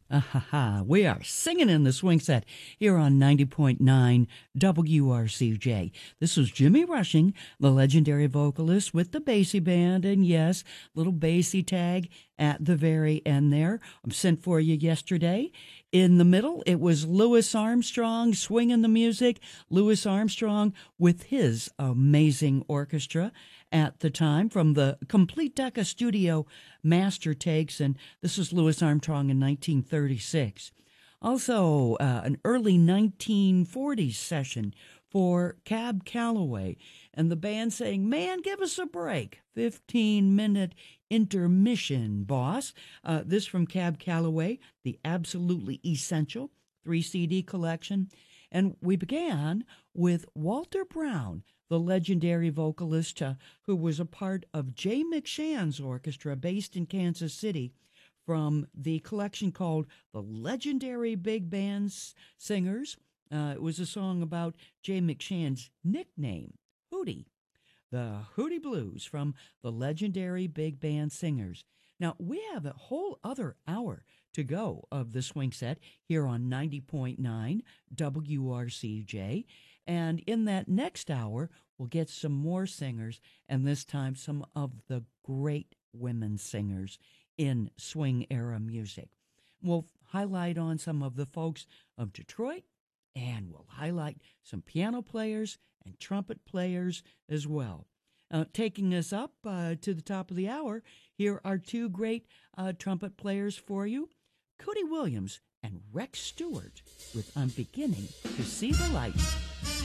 We are singing in the swing set here on 90.9 WRCJ. This was Jimmy Rushing, the legendary vocalist with the Basie Band, and yes, little Basie tag at the very end there. I'm sent for you yesterday. In the middle, it was Louis Armstrong swinging the music. Louis Armstrong with his amazing orchestra at the time from the Complete Decca Studio master takes, and this is Louis Armstrong in 1936. Also, an early 1940s session for Cab Calloway and the band saying, "Man, give us a break. 15-minute intermission, boss." This from Cab Calloway, the Absolutely Essential 3 CD collection. And we began with Walter Brown, the legendary vocalist who was a part of Jay McShann's orchestra based in Kansas City, from the collection called The Legendary Big Band Singers. It was a song about Jay McShann's nickname, Hootie. The Hootie Blues from the legendary Big Band Singers. Now, we have a whole other hour to go of the swing set here on 90.9 WRCJ. And in that next hour, we'll get some more singers, and this time some of the great women singers in swing era music. We'll highlight on some of the folks of Detroit, and we'll highlight some piano players and trumpet players as well. Taking us up to the top of the hour, here are two great trumpet players for you, Cody Williams and Rex Stewart with "I'm Beginning to See the Light."